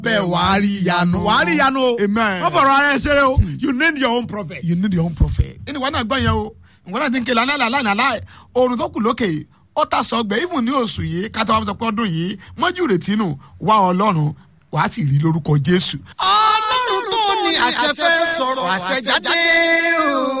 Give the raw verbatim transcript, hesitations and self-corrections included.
bẹ́ẹ̀ wàá rí ìyanu wàá rí ìyanu o. Amen. wọ́n fọ̀rọ̀ ara ẹ̀ ṣeré o. you need your own prophet. You need your own prophet. ẹni wọn náà gbọ́ yẹn o wọn náà ti ń kele aláìlá aláìlá aláì oorun tó kù lókè ó ta sọgbẹ even ní oṣù yìí kátó wàá sọ pé ọdún yìí mọ́jú ìrètí nù wá ọlọ́run wàá sì rí lórúkọ Jésù. ọlọ́run tó ní àṣẹ fẹ́ sọ̀rọ̀ àṣẹ jáde o.